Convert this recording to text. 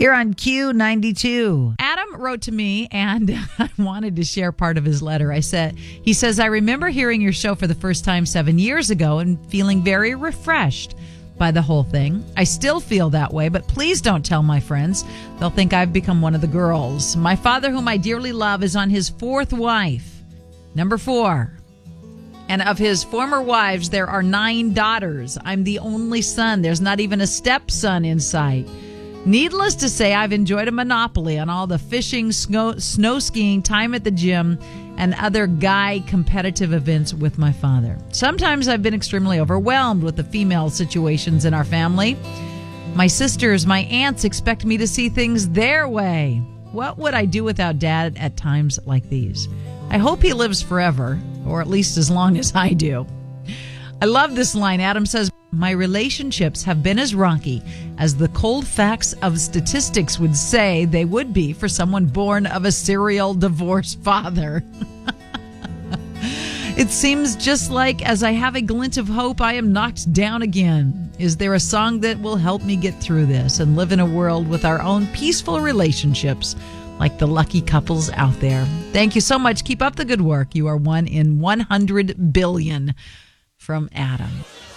Here on Q92. Adam wrote to me and I wanted to share part of his letter. He says, I remember hearing your show for the first time 7 years ago and feeling very refreshed by the whole thing. I still feel that way, but please don't tell my friends. They'll think I've become one of the girls. My father, whom I dearly love, is on his fourth wife, number 4. And of his former wives, there are 9 daughters. I'm the only son. There's not even a stepson in sight. Needless to say, I've enjoyed a monopoly on all the fishing, snow skiing, time at the gym, and other guy competitive events with my father. Sometimes I've been extremely overwhelmed with the female situations in our family. My sisters, my aunts expect me to see things their way. What would I do without Dad at times like these? I hope he lives forever, or at least as long as I do. I love this line. Adam says, my relationships have been as rocky as the cold facts of statistics would say they would be for someone born of a serial divorced father. It seems just like as I have a glint of hope, I am knocked down again. Is there a song that will help me get through this and live in a world with our own peaceful relationships like the lucky couples out there? Thank you so much. Keep up the good work. You are one in 100 billion. From Adam.